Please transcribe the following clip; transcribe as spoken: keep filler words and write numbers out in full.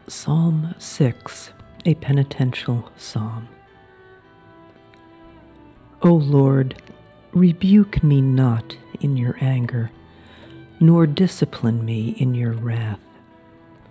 Psalm six, a penitential psalm. O Lord, rebuke me not in your anger, nor discipline me in your wrath.